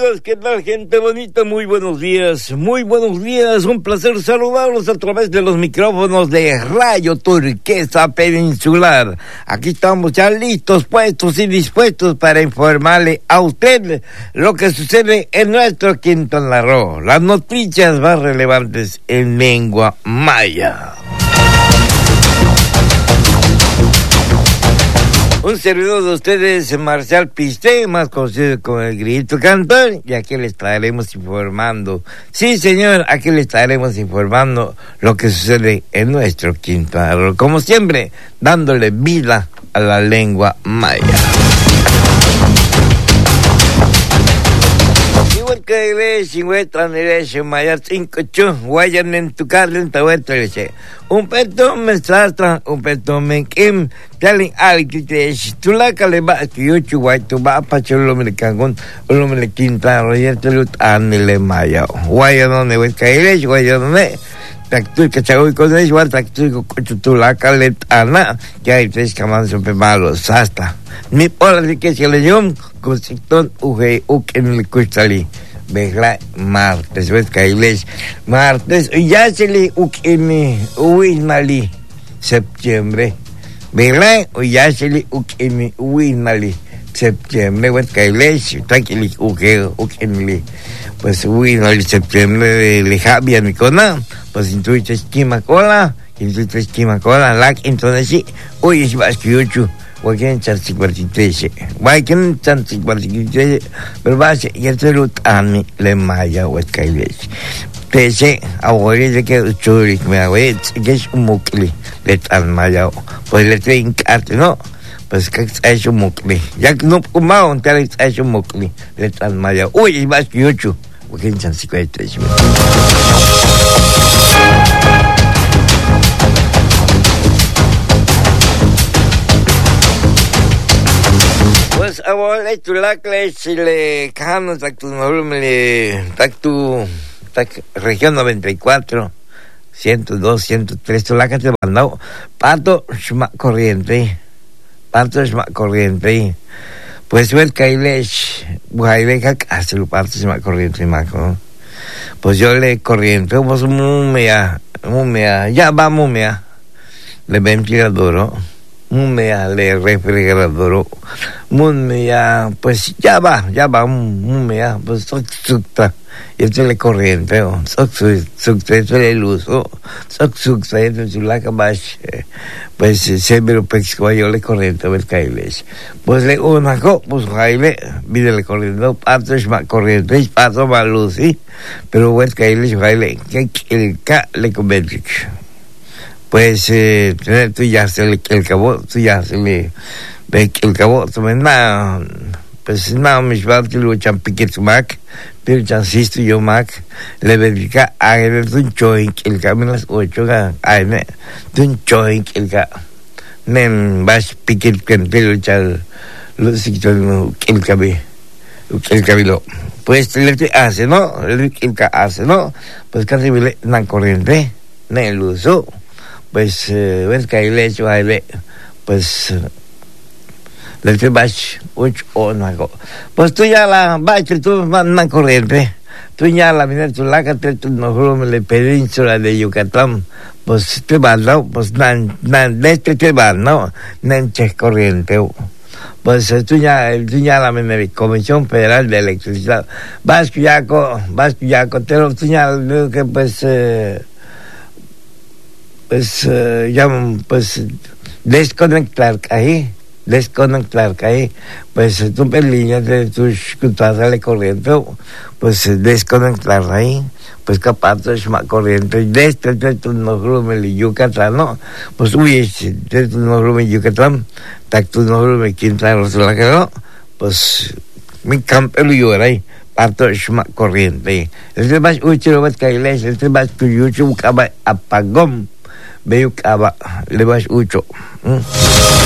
amigos, ¿qué tal, gente bonita? Muy buenos días, un placer saludarlos a través de los micrófonos de Radio Turquesa Peninsular. Aquí estamos ya listos, puestos y dispuestos para informarle a usted lo que sucede en nuestro Quintana Roo, las noticias más relevantes en lengua maya. Un servidor de ustedes, Marcial Piste, más conocido como el Grito Cantor, y aquí le estaremos informando. Sí, señor, aquí le estaremos informando lo que sucede en nuestro Quintana Roo. Como siempre, dándole vida a la lengua maya. Igual que iglesia, huetra, iglesia, maya, 5, 8, guayan en tu carne, en tu huetra, iglesia. Un peto me sastra, un peto me kim, telling alquites, tu la caleba, que yo chuguay, tu va a pacholo me cangon, uno me le quinta, royerte lut, anile maya. Guayan no ne huetra, iglesia, guayan no ne. Tactu cachagoy con eso, igual tactu tu la caletana, que hay tres camadas sobre malos, sasta. Mi pola de que se le dio, con sector uge, en el custali. Vejla martes, ves que martes, ya se le ukemi, uismali, septiembre. Vejla, ya se le ukemi, uismali, septiembre, ves que tranquili, ukemi. Pues uismali, septiembre, le jabia mi cona, pues intuite esquima cola, like, entonces sí, hoy es vasquiocho. Guayen chansi cuartitese, guayen chansi cuartitese, pero base y el celut a mí le maya o escailes. Tese, ahora de que churi me hago, que es un mucli, le tan maya, pues le traen carte, ¿no? Pues que es un mucli, ya que no comao, entonces es un mucli, le tan maya. Uy, es más que ocho, guayen chansi cuartitese. Pues ahora tu la clase le cano tactu región 94 102 103 tu la te mandado pato shma corriente pues ver kailesh buhaileka hace pato shma corriente maco pues yo le corriente pues mumea ya va mumea le ventilador mumea le refrigerador mumea pues ya va mumea pues sukta y esto le corriente sukta esto le luso sukta esto es la cabash pues siempre pesco yo le corriente ver kailes pues le una co pues jaile vide le corriente pato es más corriente pato más luz sí pero ver kailes jaile que el ca le convence. Pues tú ya se le el cabo, tú ya se le ve el cabo, tú me na pues na mis valti lo champiquet mac, pero chansisto yo mac, le dedica a él un choin el camino las 8 a él un choin el ca nem vas piquet con pelo chal lo sicto el cabello pues le hace no el ca hace no pues casi le na corriente ne el uso. Pues ves que ahí le hecho ahí pues le te vas 8 o no pues tú ya la vas tú mandan corriente tú ya la mira tú la que tú no me península de Yucatán pues te vas no pues nan de te vas no nan che corriente pues tú ya la Comisión Federal de Electricidad vas ya te lo tú ya que pues ya pues desconectar ahí pues tu pelilla de tus computadoras de corriente pues desconectar ahí pues capaz es más corriente desde tu no grume de Yucatán no pues uy desde tu no grume de Yucatán tu no grume Quintana Roo pues mi campo lo yo ahí parto es más corriente el más útil es que el más que yo buscaba apagón veo que le vas mucho.